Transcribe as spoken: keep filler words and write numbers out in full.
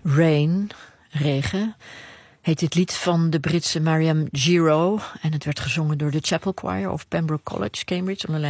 Rain, regen, heet het lied van de Britse Mariam Giro. En het werd gezongen door de Chapel Choir of Pembroke College, Cambridge, onder